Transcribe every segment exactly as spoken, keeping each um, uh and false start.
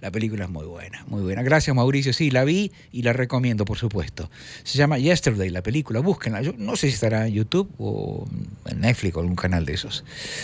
La película es muy buena, muy buena. Gracias, Mauricio. Sí, la vi y la recomiendo, por supuesto. Se llama Yesterday, la película. Búsquenla. Yo no sé si estará en YouTube o en Netflix o algún canal de esos.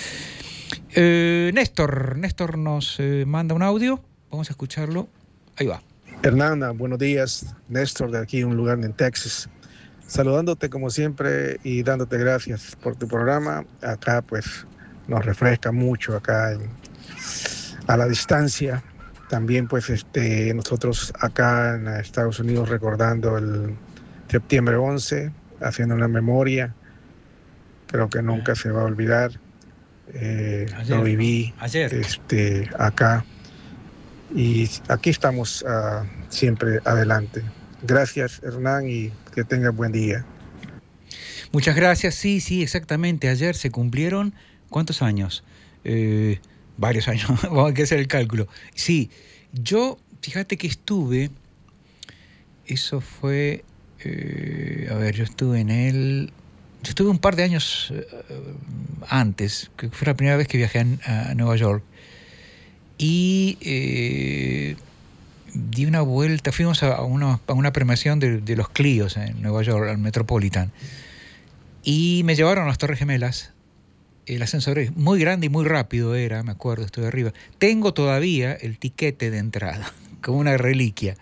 Eh, Néstor, Néstor nos eh, manda un audio. Vamos a escucharlo. Ahí va. Hernanda, buenos días. Néstor de aquí, un lugar en Texas. Saludándote como siempre y dándote gracias por tu programa. Acá pues nos refresca mucho acá en, a la distancia. También pues este, nosotros acá en Estados Unidos recordando el septiembre once, haciendo una memoria. Creo que nunca se va a olvidar. Eh, Ayer, lo viví ¿no? Ayer. Este, acá. Y aquí estamos uh, siempre adelante. Gracias, Hernán, y que tengas buen día. Muchas gracias. Sí, sí, exactamente. Ayer se cumplieron, ¿cuántos años? Eh, varios años. Vamos a hacer el cálculo. Sí, yo, fíjate que estuve, eso fue, eh, a ver, yo estuve en el, yo estuve un par de años eh, antes, que fue la primera vez que viajé a, a Nueva York. Y eh, di una vuelta, fuimos a una, a una premiación de, de los Clios en Nueva York, al Metropolitan, y me llevaron a las Torres Gemelas. El ascensor es muy grande y muy rápido era, me acuerdo, estoy arriba. Tengo todavía el tiquete de entrada, como una reliquia.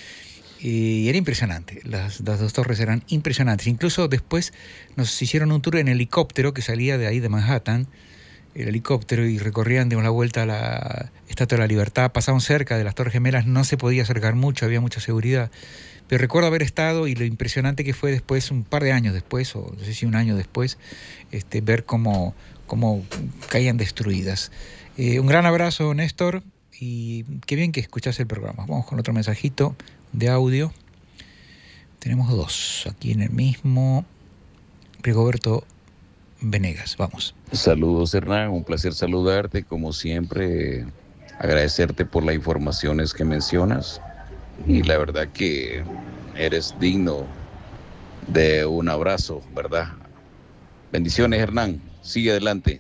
Y era impresionante, las, las dos torres eran impresionantes. Incluso después nos hicieron un tour en helicóptero que salía de ahí de Manhattan, el helicóptero, y recorrían de una vuelta a la Estatua de la Libertad, pasaban cerca de las Torres Gemelas, no se podía acercar mucho, había mucha seguridad, pero recuerdo haber estado y lo impresionante que fue después, un par de años después, o no sé si un año después, este, ver cómo, cómo caían destruidas. Eh, un gran abrazo, Néstor, y qué bien que escuchás el programa. Vamos con otro mensajito de audio. Tenemos dos, aquí en el mismo. Rigoberto Venegas, vamos. Saludos, Hernán, un placer saludarte, como siempre, agradecerte por las informaciones que mencionas, y la verdad que eres digno de un abrazo, ¿verdad? Bendiciones, Hernán, sigue adelante.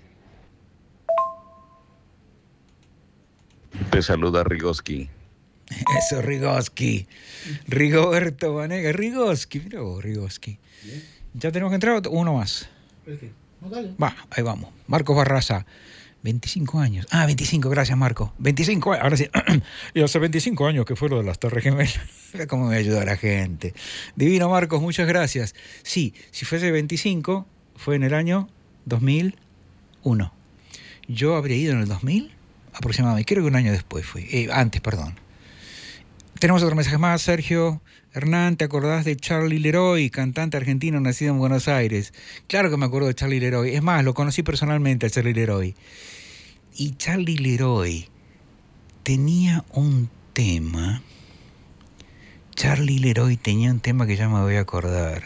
Te saluda Rigoski. Eso, Rigoski. Rigoberto Venegas, Rigoski, mira vos, Rigoski. Ya tenemos que entrar uno más. No, dale. Va, ahí vamos. Marcos Barraza, veinticinco años. Ah, veinticinco, gracias, Marco. veinticinco años, ahora sí. Y hace veinticinco años que fue lo de las Torres Gemelas. ¿Cómo me ayuda la gente? Divino, Marcos, muchas gracias. Sí, si fuese veinticinco, fue en el año dos mil uno. Yo habría ido en el dos mil, aproximadamente. Creo que un año después fui. Eh, antes, perdón. Tenemos otro mensaje más, Sergio. Hernán, ¿te acordás de Charlie Leroy, cantante argentino nacido en Buenos Aires? Claro que me acuerdo de Charlie Leroy. Es más, lo conocí personalmente a Charlie Leroy. Y Charlie Leroy tenía un tema. Charlie Leroy tenía un tema que ya me voy a acordar.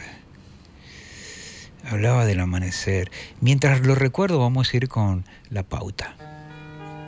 Hablaba del amanecer. Mientras lo recuerdo, vamos a ir con la pauta.